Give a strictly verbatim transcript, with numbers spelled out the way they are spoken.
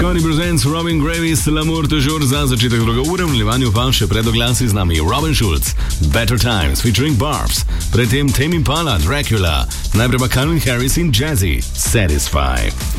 Scotty presents Robin Gravis, L'amour toujours za začetek druge ure, v nadaljevanju pa še pred oglasi z nami Robin Schulz, Better Times featuring Barbs, predtem Tame Impala, Dracula, najprej pa Calvin Harris in Jazzy, Satisfy.